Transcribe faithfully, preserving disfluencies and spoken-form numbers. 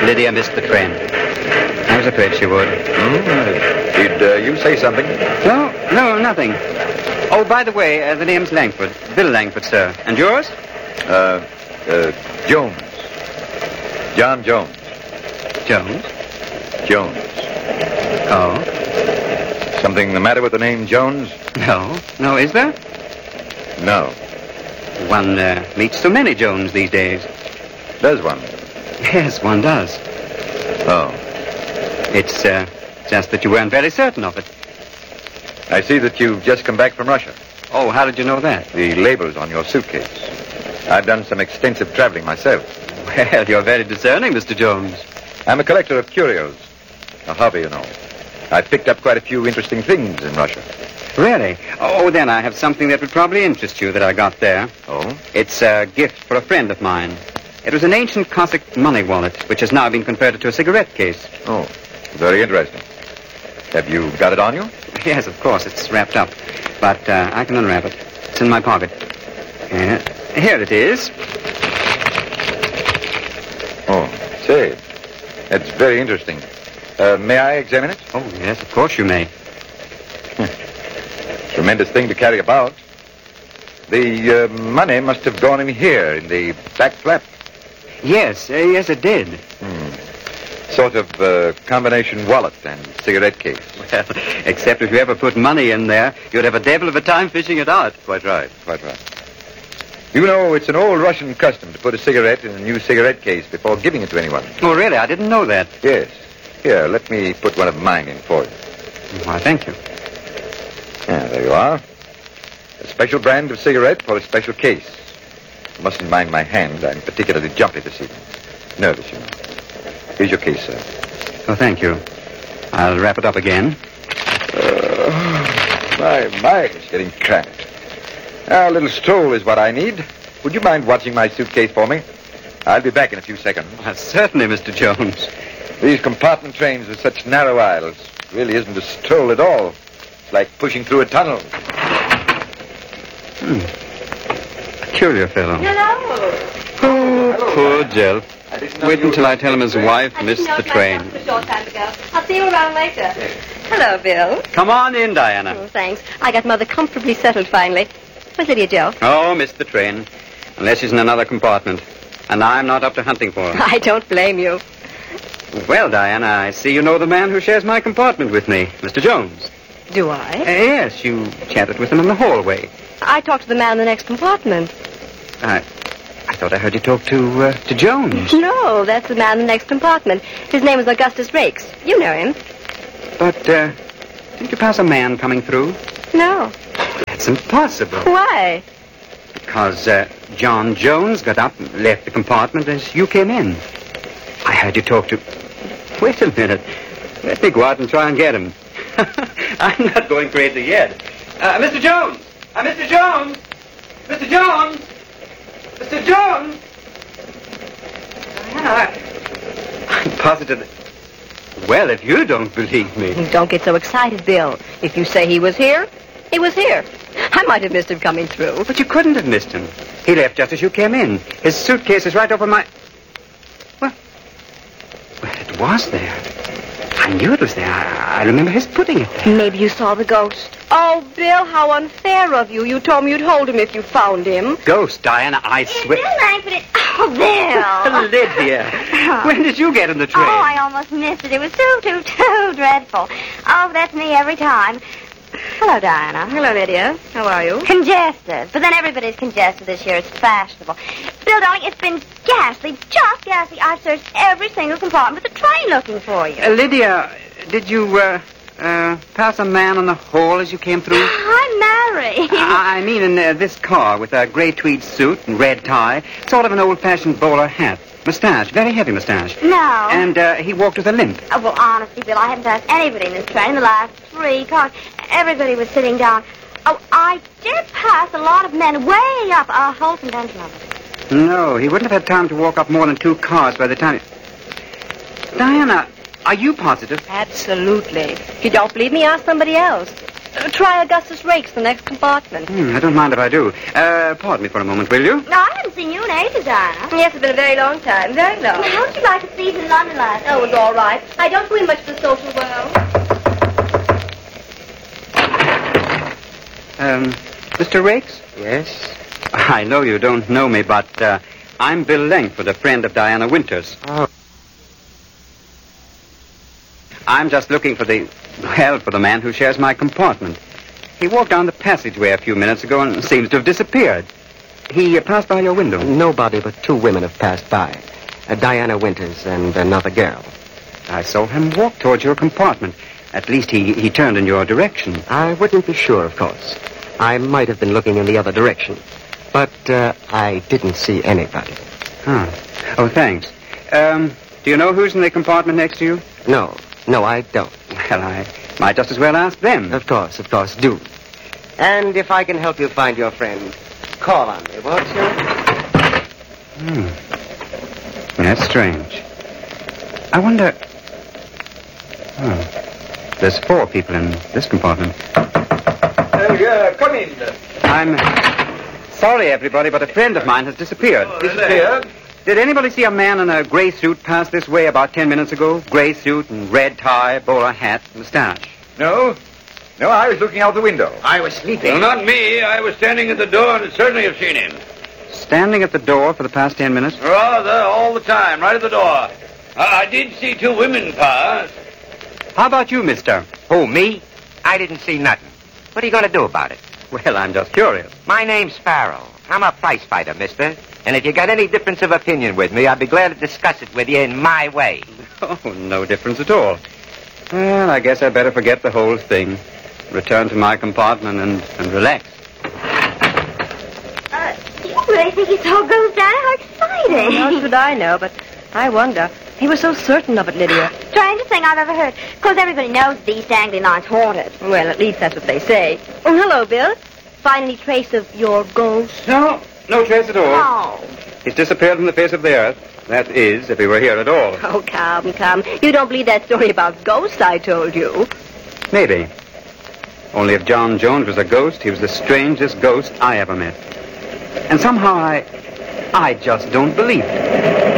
Lydia missed the train. I was afraid she would. Mm-hmm. Did uh, you say something? No, no, nothing. Oh, by the way, uh, the name's Langford. Bill Langford, sir. And yours? Uh, uh, Jones. John Jones. Jones? Jones. Oh? Something the matter with the name Jones? No. No, is there? No. One uh, meets so many Jones these days. Does one? Yes, one does. Oh. It's uh, just that you weren't very certain of it. I see that you've just come back from Russia. Oh, how did you know that? The labels on your suitcase. I've done some extensive traveling myself. Well, you're very discerning, Mister Jones. I'm a collector of curios. A hobby, you know. I've picked up quite a few interesting things in Russia. Really? Oh, then I have something that would probably interest you that I got there. Oh? It's a gift for a friend of mine. It was an ancient Cossack money wallet, which has now been converted to a cigarette case. Oh, very interesting. Have you got it on you? Yes, of course. It's wrapped up. But uh, I can unwrap it. It's in my pocket. Uh, here it is. Oh, say, that's very interesting. Uh, may I examine it? Oh, yes, of course you may. Tremendous thing to carry about. The uh, money must have gone in here, in the back flap. Yes, uh, yes, it did. Hmm. Sort of uh, combination wallet and cigarette case. Well, except if you ever put money in there, you'd have a devil of a time fishing it out. Quite right, quite right. You know, it's an old Russian custom to put a cigarette in a new cigarette case before giving it to anyone. Oh, really? I didn't know that. Yes. Here, let me put one of mine in for you. Why, thank you. Yeah, there you are. A special brand of cigarette for a special case. You mustn't mind my hand. I'm particularly jumpy this evening. Nervous, you know. Here's your case, sir. Oh, thank you. I'll wrap it up again. Uh, my mind is getting cramped. A little stroll is what I need. Would you mind watching my suitcase for me? I'll be back in a few seconds. Well, certainly, Mister Jones. These compartment trains with such narrow aisles really isn't a stroll at all. It's like pushing through a tunnel. Hmm. Peculiar fellow. Hello. Oh, Hello, poor Diana. Jill. I didn't know Wait you until were I tell him his wife I missed didn't the know train. myself a short time ago. I'll see you around later. Hello, Bill. Come on in, Diana. Oh, thanks. I got Mother comfortably settled finally. Where's Lydia Joe? Oh, missed the train. Unless she's in another compartment. And I'm not up to hunting for her. I don't blame you. Well, Diana, I see you know the man who shares my compartment with me, Mister Jones. Do Uh, I? yes, you chatted with him in the hallway. I talked to the man in the next compartment. I, I thought I heard you talk to, uh, to Jones. No, that's the man in the next compartment. His name is Augustus Rakes. You know him. But, uh, didn't you pass a man coming through? No. That's impossible. Why? Because, uh, John Jones got up and left the compartment as you came in. I heard you talk to... Wait a minute. Let me go out and try and get him. I'm not going crazy yet. Uh, Mister Jones! Uh, Mister Jones! Mister Jones! Mister Jones! Uh, I'm positive... Well, if you don't believe me... Don't get so excited, Bill. If you say he was here, he was here. I might have missed him coming through. But you couldn't have missed him. He left just as you came in. His suitcase is right over my... Well, well it was there. I knew it was there. I, I remember his putting it there. Maybe you saw the ghost. Oh, Bill, how unfair of you. You told me you'd hold him if you found him. Ghost, Diana, I swear... Bill Langford, it... Oh, Bill. Lydia, when did you get in the train? Oh, I almost missed it. It was too, too, too dreadful. Oh, that's me every time. Hello, Diana. Hello, Lydia. How are you? Congested. But then everybody's congested this year. It's fashionable. Bill, darling, it's been ghastly, just ghastly. I've searched every single compartment of the train looking for you. Uh, Lydia, did you, uh, uh, pass a man in the hall as you came through? I'm married. I, I mean in uh, this car with a gray tweed suit and red tie, sort of an old-fashioned bowler hat. Mustache, very heavy mustache. No. And uh, he walked with a limp. Oh, well, honestly, Bill, I haven't passed anybody in this train in the last three cars. Everybody was sitting down. Oh, I did pass a lot of men way up, a whole convention of them. No, he wouldn't have had time to walk up more than two cars by the time... Diana, are you positive? Absolutely. If you don't believe me, ask somebody else. Uh, try Augustus Rakes, the next compartment. Hmm, I don't mind if I do. Uh, pardon me for a moment, will you? No, I haven't seen you in ages, Diana. Yes, it's been a very long time. Very long. How'd you like a season in London last Oh, it was all right. I don't go in much for the social world. Um, Mister Rakes? Yes? I know you don't know me, but uh, I'm Bill Langford, a friend of Diana Winters. Oh. I'm just looking for the, well, for the man who shares my compartment. He walked down the passageway a few minutes ago and seems to have disappeared. He uh, passed by your window. Nobody but two women have passed by. Uh, Diana Winters and another girl. I saw him walk towards your compartment. At least he, he turned in your direction. I wouldn't be sure, of course. I might have been looking in the other direction. But uh, I didn't see anybody. Huh. Oh, thanks. Um, do you know who's in the compartment next to you? No. No, I don't. Well, I might just as well ask them. Of course, of course, do. And if I can help you find your friend, call on me, won't you? Hmm. That's strange. I wonder... Oh. There's four people in this compartment. Uh, yeah, come in. I'm sorry, everybody, but a friend of mine has disappeared. Disappeared? Did anybody see a man in a gray suit pass this way about ten minutes ago? Gray suit and red tie, bowler hat, mustache. No. No, I was looking out the window. I was sleeping. Well, not me. I was standing at the door and certainly have seen him. Standing at the door for the past ten minutes? Rather, all the time, right at the door. I, I did see two women pass. How about you, mister? Who, me? I didn't see nothing. What are you going to do about it? Well, I'm just curious. My name's Farrell. I'm a prize fighter, mister. And if you got any difference of opinion with me, I'd be glad to discuss it with you in my way. Oh, no difference at all. Well, I guess I'd better forget the whole thing. Return to my compartment and, and relax. Uh, do you really think he saw ghosts, Diana? How exciting. How should I know, but I wonder. He was so certain of it, Lydia. Strangest thing I've ever heard. Of course, everybody knows the East Anglian line's haunted. Well, at least that's what they say. Oh, hello, Bill. Find any trace of your ghost? No, no trace at all. Oh. He's disappeared from the face of the earth. That is, if he were here at all. Oh, come, come. You don't believe that story about ghosts I told you. Maybe. Only if John Jones was a ghost, he was the strangest ghost I ever met. And somehow I... I just don't believe it.